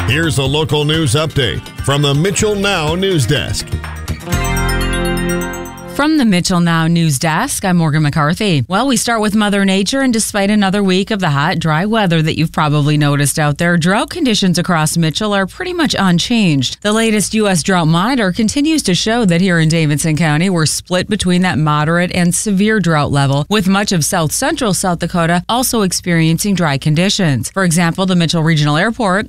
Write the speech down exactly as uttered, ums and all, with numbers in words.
Here's a local news update from the Mitchell Now News Desk. From the Mitchell Now News Desk, I'm Morgan McCarthy. Well, we start with Mother Nature, and despite another week of the hot, dry weather that you've probably noticed out there, drought conditions across Mitchell are pretty much unchanged. The latest U S Drought Monitor continues to show that here in Davidson County, we're split between that moderate and severe drought level, with much of south central South Dakota also experiencing dry conditions. For example, the Mitchell Regional Airport